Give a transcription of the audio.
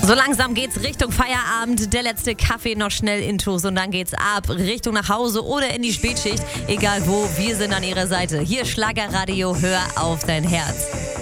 So langsam geht's Richtung Feierabend. Der letzte Kaffee noch schnell intus und dann geht's ab Richtung nach Hause oder in die Spätschicht. Egal wo, wir sind an Ihrer Seite. Hier Schlagerradio, hör auf dein Herz.